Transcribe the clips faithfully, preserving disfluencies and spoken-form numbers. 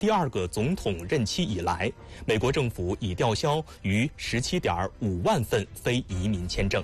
第二个总统任期以来，美国政府已吊销逾 十七点五万份非移民签证。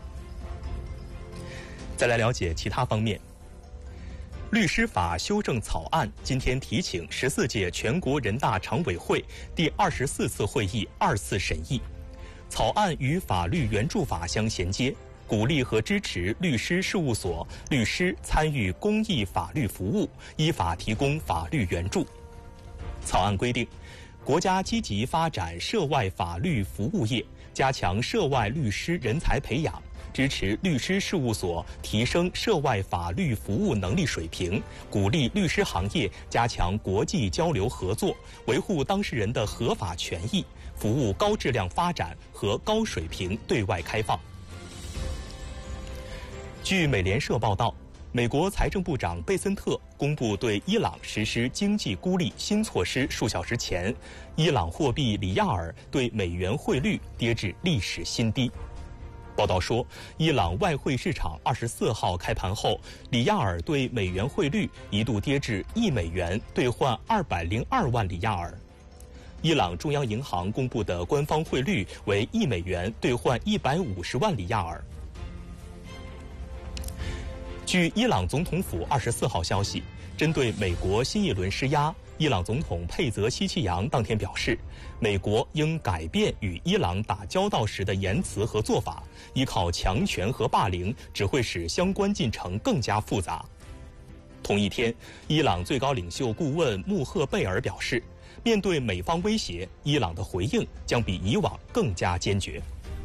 再来了解其他方面。律师法修正草案今天提请十四届全国人大常委会第二十四次会议二次审议。草案与法律援助法相衔接，鼓励和支持律师事务所律师参与公益法律服务，依法提供法律援助。草案规定，国家积极发展涉外法律服务业，加强涉外律师人才培养，支持律师事务所提升涉外法律服务能力水平，鼓励律师行业加强国际交流合作，维护当事人的合法权益，服务高质量发展和高水平对外开放。据美联社报道，美国财政部长贝森特公布对伊朗实施经济孤立新措施数小时前，伊朗货币里亚尔对美元汇率跌至历史新低。报道说，伊朗外汇市场二十四号开盘后，里亚尔对美元汇率一度跌至一美元兑换二百零二万里亚尔。伊朗中央银行公布的官方汇率为一美元兑换一百五十万里亚尔。据伊朗总统府二十四号消息，针对美国新一轮施压，伊朗总统佩泽希奇扬当天表示，美国应改变与伊朗打交道时的言辞和做法，依靠强权和霸凌只会使相关进程更加复杂。同一天，伊朗最高领袖顾问穆赫贝尔表示，面对美方威胁，伊朗的回应将比以往更加坚决。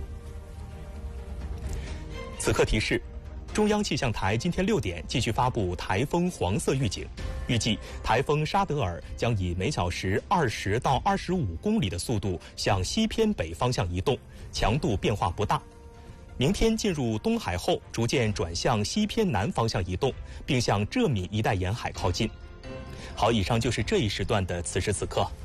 此刻提示，中央气象台今天六点继续发布台风黄色预警，预计台风沙德尔将以每小时二十到二十五公里的速度向西偏北方向移动，强度变化不大。明天进入东海后，逐渐转向西偏南方向移动，并向浙闽一带沿海靠近。好，以上就是这一时段的此时此刻。